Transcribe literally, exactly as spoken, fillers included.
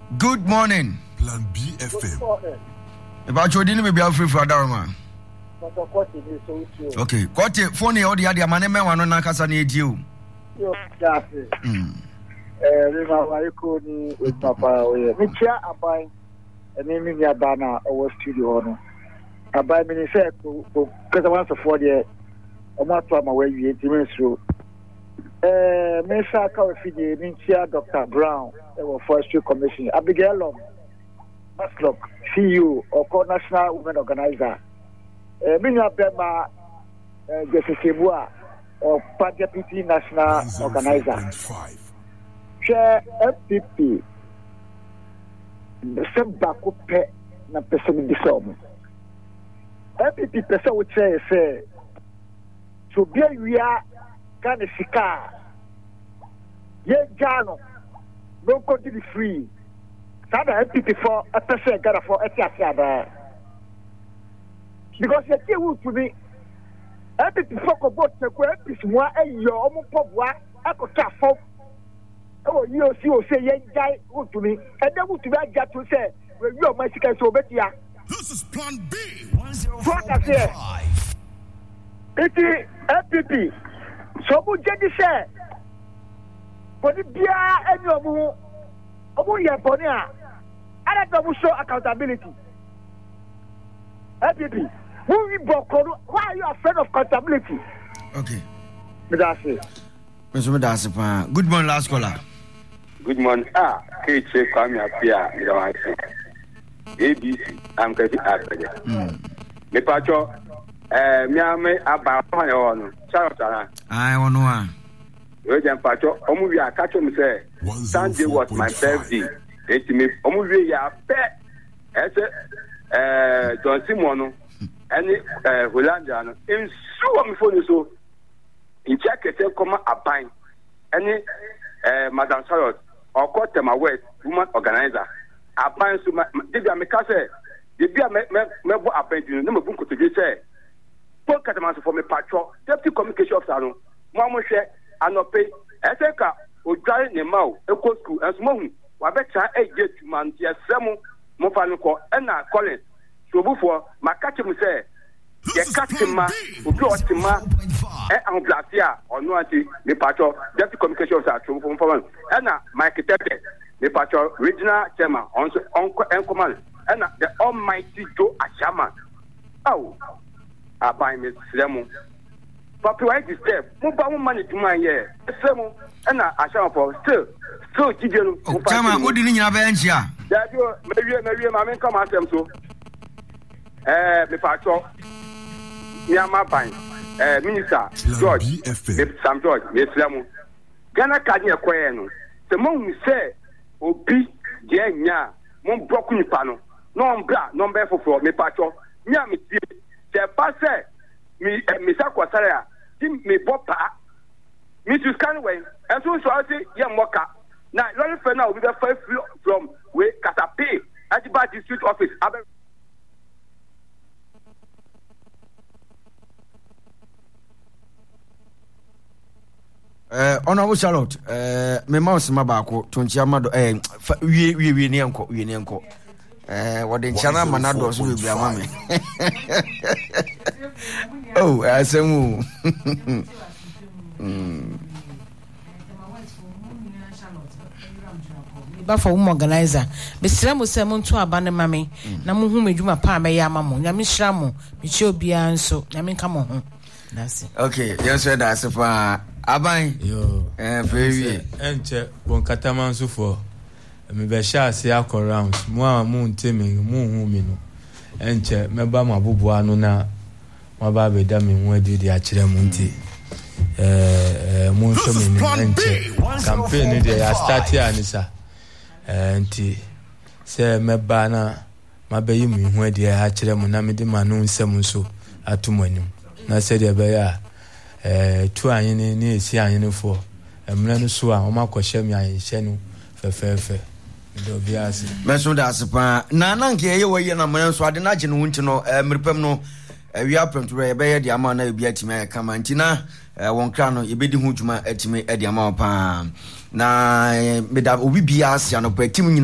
Good morning. Plan B F M. About your dinner, maybe I'll free for a darma. Okay, what a phone or the other man, one on Nakasani, you. That's it. Remember, I couldn't with Papa. Micha, I buy a name in your banner over studio. I buy many said because I want to afford it. I'm not from away, you eighty minutes through. Uh, Mesa Kawafidi, Minchia, Doctor Brown, our Forestry Commission, Abigail Long, Maslock, C U, or National Women Organizer. Uh, Minya Bema, Jessibua, or Deputy National Organizer. Share F P P, the same Baku pet, na person disom. F P P person would say, say, to be a we are. Can sika ye jano don't continue free sada F P P for a person got for a tiasa because you see to me F P P for about the F P one and your own pop one I could tap for oh you see you say ye guy to me and then to that got to say when you are my second so better ya this is Plan B one oh four point five it is F P P. So we just say, but the beer and your move, oh, yeah, Bonia, I don't know show accountability. F P P, who we broke, why are you afraid of accountability? Okay. That's it. Mister Medasipa, good morning, last caller. Good morning. Ah, K J Kwame Apia, you know, A B C, I'm going to ask again. Me Pacho. Eh, me ame aba ho ya ono. Charotara. I want one. We jam pacho, omu wi akacho me say. Sunday was my birthday. It me omu wi ya pe. Ese eh John Simon any eh Hollandia no. In so me phone so. In check it come aban. Any eh Madam Charlotte or Kotema West woman organizer. Aban so did me ka say. Did be me me bo aban no me bu ko to say. Katamanso for me patrol, deputy communication officer, no, Mamma share, and not pay. Eteka, or dry in the mouth, a co school, and smoking. Wabecha, a get to man, yes, Samu, Mofanico, and I call it. So before, my catcher will say, the customer who brought him, and Blasia, or no anti, the patrol, deputy communication officer, from Foreign, and Mike Tepe, the patrol, regional chairman, also uncle and command, and the almighty Joe Ashama. Oh. I buy me Semo. Papa, why is there? Move money to my year. Semo, and I shall for still, still, Tijan. Chama, what did you have Ansia? That you, maybe, maybe, my man come out them so. Eh, me patrol. Yama Pine, eh, Minister George, Sam George, Miss Semo. Ghana Kanya Quano. The moment we say, Obi, Jenya, Mon broken panel, no bra, no bear for me patrol. Yami. The passer, me, Mister Quasarea, me Bopa, Missus Canway, and so I say, young Moka. Now, Lord Fena will be the first from where Catape at the Bad District Office. Uh, Honorable Charlotte, uh, me mouse mabako, Tunchiamado, eh, we, we, we, Nianco, we, Nianco. Eh, what the channel manado will be a mommy. Oh, I say, for woman organizer. Mister Musemon to abandon mammy. Namu whom you my pa may yamamu, Yamin Shramu, Micho Bian so, Yamin come on. That's it. Okay, yes, sir, that's a far. Abai, yo, eh, very, and check one cataman so for. Me be sha se akọ rounds mo a mo ntemi mo hu mi no enche me ba ma bobo anu na ma ba be da me hu adi di a kire mo nti eh eh mo so me ni enche campaign dey ya start here ni sa eh nti se me ba na ma be yi mi hu adi a kire mo na me di ma no nsem nso atum anim na se de be ya eh tu anyi ni ni esi anyi ni fo emre no so a o ma kọ hye mi anyi hye no fefefe Meso da sepa na na nke ye we ye na man so ade na gye no wunti no mrepam no wi apem to be ye de ama na ebi atime kama ntina won kra no ye bedi hu dwuma atime e de ama pa na me da obi bia asia no pa tim